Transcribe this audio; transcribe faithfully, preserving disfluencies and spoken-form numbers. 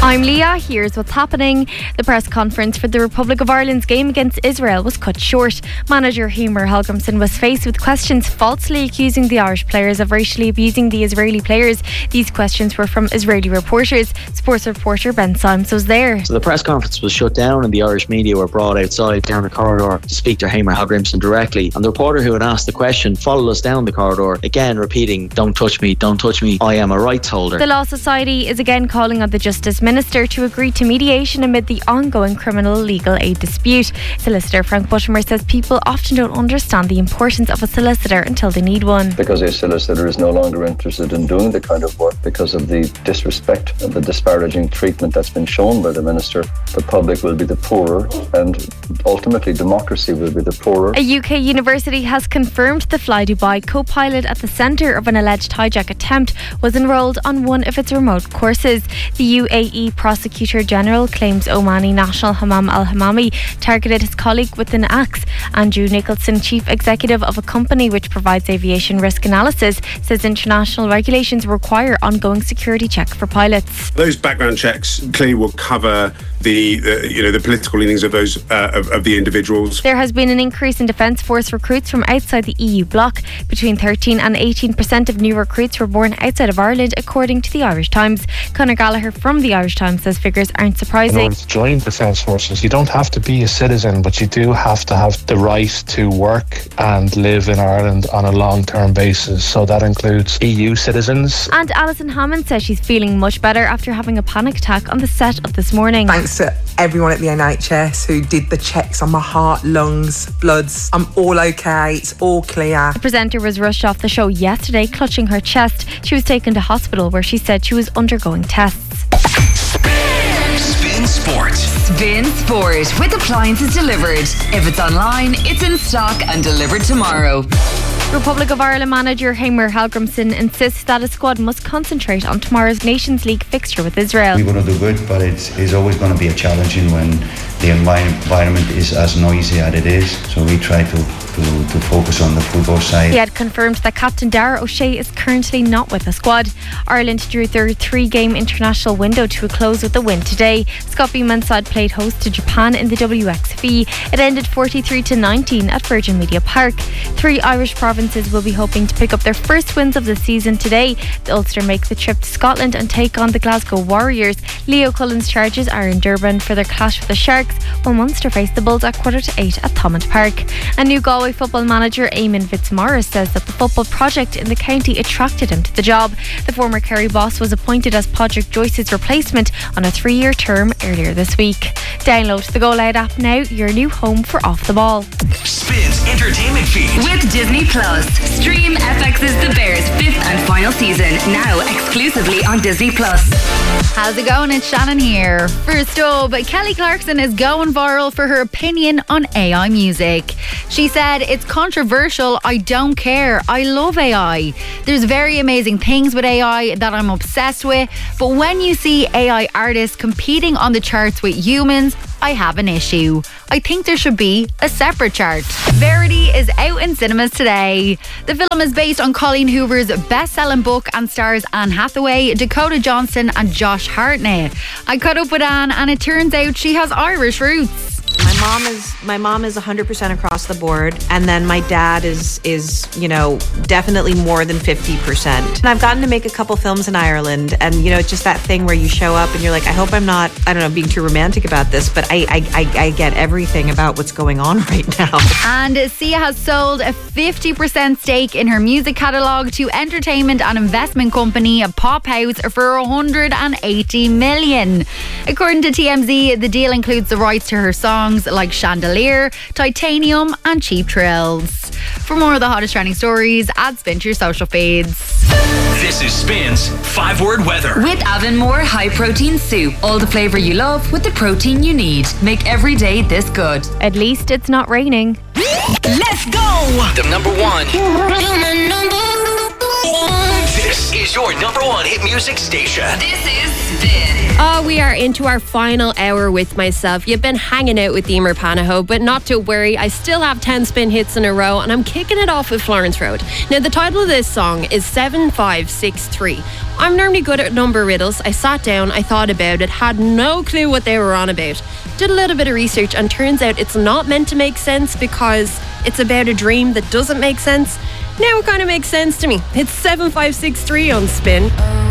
I'm Leah. Here's what's happening. The press conference for the Republic of Ireland's game against Israel was cut short. Manager Heimir Hallgrímsson was faced with questions falsely accusing the Irish players of racially abusing the Israeli players. These questions were from Israeli reporters. Sports reporter Ben Symes was there. So the press conference was shut down and the Irish media were brought outside down the corridor to speak to Heimir Hallgrímsson directly. And the reporter who had asked the question followed us down the corridor, again repeating, "Don't touch me, don't touch me, I am a rights holder." The Law Society is again calling on the Justice Minister to agree to mediation amid the ongoing criminal legal aid dispute. Solicitor Frank Buttimer says people often don't understand the importance of a solicitor until they need one. Because a solicitor is no longer interested in doing the kind of work because of the disrespect and the disparaging treatment that's been shown by the Minister, the public will be the poorer and ultimately democracy will be the poorer. A U K university has confirmed the Fly Dubai co-pilot at the centre of an alleged hijack attempt was enrolled on one of its remote courses. The U A E Prosecutor General claims Omani national Hammam Al-Hammami targeted his colleague with an axe. Andrew Nicholson, chief executive of a company which provides aviation risk analysis, says international regulations require ongoing security check for pilots. Those background checks clearly will cover the, the you know the political leanings of those uh, of, of the individuals. There has been an increase in Defence Force recruits from outside the E U bloc. Between thirteen and eighteen percent of new recruits were born outside of Ireland, according to the Irish Times. Conor Gallagher from the Irish Times says figures aren't surprising. In order to join Defence Forces, you don't have to be a citizen, but you do have to have the right to work and live in Ireland on a long-term basis. So that includes E U citizens. And Alison Hammond says she's feeling much better after having a panic attack on the set of This Morning. Thanks to everyone at the N H S who did the checks on my heart, lungs, bloods. I'm all okay. It's all clear. The presenter was rushed off the show yesterday, clutching her chest. She was taken to hospital where she said she was undergoing tests. Spin Sport. Spin Sport with appliances delivered. If it's online, it's in stock and delivered tomorrow. Republic of Ireland manager Heimir Hallgrímsson insists that a squad must concentrate on tomorrow's Nations League fixture with Israel. We want to do good, but it's, it's always going to be a challenging when the environment is as noisy as it is. So we try to, to, to focus on the football side. He had confirmed that captain Dara O'Shea is currently not with the squad. Ireland drew their three-game international window to a close with a win today. Skopje men's side played host to Japan in the W X F I. It ended forty-three to nineteen at Virgin Media Park. Three Irish provinces will be hoping to pick up their first wins of the season today. The Ulster make the trip to Scotland and take on the Glasgow Warriors. Leo Cullen's Chargers are in Durban for their clash with the Sharks, while Munster face the Bulls at quarter to eight at Thomond Park. A new Galway football manager, Eamon Fitzmaurice, says that the football project in the county attracted him to the job. The former Kerry boss was appointed as Padraig Joyce's replacement on a three-year term earlier this week. Download the Go Loud app now, your new home for Off the Ball. Spins entertainment feed with Disney Plus. Stream F X's The Bears' fifth and final season now exclusively on Disney Plus. How's it going? It's Shannon here. First up, Kelly Clarkson is going viral for her opinion on A I music. She said, "It's controversial. I don't care. I love A I. There's very amazing things with A I that I'm obsessed with. But when you see A I artists competing on the charts with humans, I have an issue. I think there should be a separate chart." Verity is out in cinemas today. The film is based on Colleen Hoover's best-selling book and stars Anne Hathaway, Dakota Johnson and Josh Hartnett. I caught up with Anne and it turns out she has Irish roots. My mom is my mom is one hundred percent across the board, and then my dad is is you know definitely more than fifty percent. And I've gotten to make a couple films in Ireland, and you know it's just that thing where you show up and you're like, I hope I'm not I don't know being too romantic about this, but I I, I, I get everything about what's going on right now. And Sia has sold a fifty percent stake in her music catalogue to entertainment and investment company Pop House for one hundred eighty million. According to T M Z, the deal includes the rights to her songs like Chandelier, Titanium and Cheap Thrills. For more of the hottest trending stories, add Spin to your social feeds. This is Spin's five word weather. With Avonmore High Protein Soup. All the flavour you love with the protein you need. Make every day this good. At least it's not raining. Let's go! The number one. This is your number one hit music station. This is Oh, we are into our final hour with myself. You've been hanging out with Emer Panaho, but not to worry, I still have ten spin hits in a row, and I'm kicking it off with Florence Road. Now, the title of this song is seven five six three. I'm normally good at number riddles. I sat down, I thought about it, had no clue what they were on about. Did a little bit of research, and turns out it's not meant to make sense because it's about a dream that doesn't make sense. Now it kind of makes sense to me. It's seven five six three on Spin.